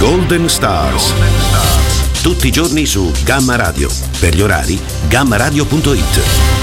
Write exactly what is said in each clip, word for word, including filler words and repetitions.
Golden Stars. Tutti i giorni su Gamma Radio. Per gli orari, gamma radio punto it.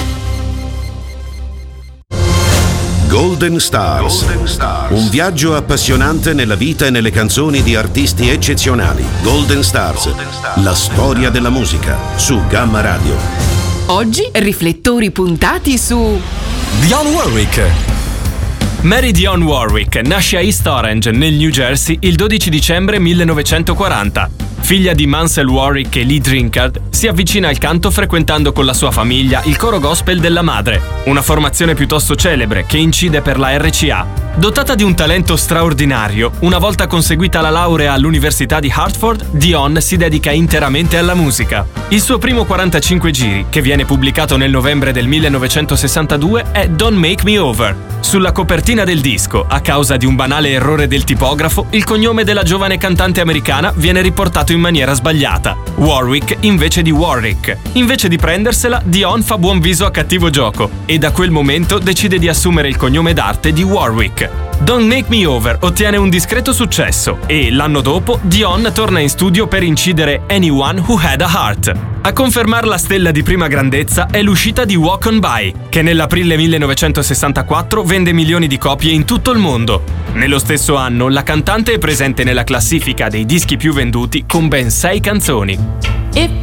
Golden Stars. Golden Stars. Un viaggio appassionante nella vita e nelle canzoni di artisti eccezionali. Golden Stars. Golden Stars. La storia della musica su Gamma Radio. Oggi riflettori puntati su Dionne Warwick. Mary Dionne Warwick nasce a East Orange, nel New Jersey, il dodici dicembre millenovecentoquaranta. Figlia di Mansell Warwick e Lee Drinkard, si avvicina al canto frequentando con la sua famiglia il coro gospel della madre, una formazione piuttosto celebre che incide per la R C A. Dotata di un talento straordinario, una volta conseguita la laurea all'Università di Hartford, Dionne si dedica interamente alla musica. Il suo primo quarantacinque giri, che viene pubblicato nel novembre del millenovecentosessantadue, è Don't Make Me Over. Sulla copertina del disco, a causa di un banale errore del tipografo, il cognome della giovane cantante americana viene riportato in maniera sbagliata, Warwick invece di Warwick. Invece di prendersela, Dionne fa buon viso a cattivo gioco e da quel momento decide di assumere il cognome d'arte di Warwick. Don't Make Me Over ottiene un discreto successo e, l'anno dopo, Dionne torna in studio per incidere Anyone Who Had a Heart. A confermare la stella di prima grandezza è l'uscita di Walk On By, che nell'aprile millenovecentosessantaquattro vende milioni di copie in tutto il mondo. Nello stesso anno, la cantante è presente nella classifica dei dischi più venduti con ben sei canzoni. If